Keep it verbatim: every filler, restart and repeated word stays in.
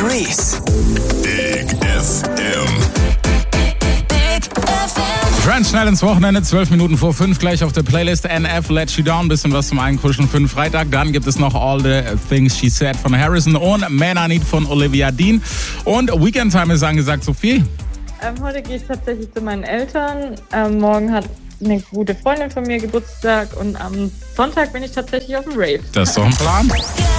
Paris. Big F M. Big F M. Friends, schnell ins Wochenende, zwölf Minuten vor fünf, gleich auf der Playlist N F, Let You Down, bisschen was zum Einkuscheln für den Freitag. Dann gibt es noch All the Things She Said von Harrison und Man I Need von Olivia Dean. Und Weekend Time ist angesagt, Sophie. Ähm, heute gehe ich tatsächlich zu meinen Eltern. Ähm, morgen hat eine gute Freundin von mir Geburtstag und am Sonntag bin ich tatsächlich auf dem Rave. Das ist doch ein Plan.